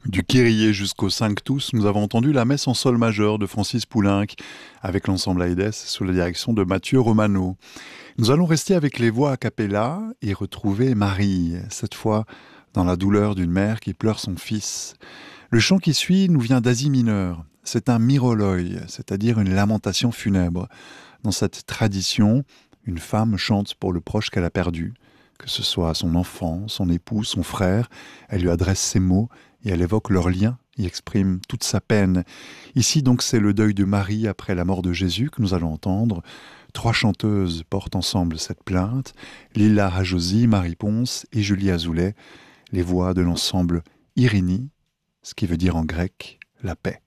Du Kyrie jusqu'au Sanctus, nous avons entendu la messe en sol majeur de Francis Poulenc avec l'ensemble Aedes sous la direction de Mathieu Romano. Nous allons rester avec les voix a cappella et retrouver Marie, cette fois dans la douleur d'une mère qui pleure son fils. Le chant qui suit nous vient d'Asie mineure. C'est un myroloi, c'est-à-dire une lamentation funèbre. Dans cette tradition, une femme chante pour le proche qu'elle a perdu, que ce soit son enfant, son époux, son frère. Elle lui adresse ces mots et elle évoque leur lien, y exprime toute sa peine. Ici donc c'est le deuil de Marie après la mort de Jésus que nous allons entendre. Trois chanteuses portent ensemble cette plainte, Lila Hajosi, Marie Ponce et Julie Azoulay, les voix de l'ensemble Irini, ce qui veut dire en grec la paix.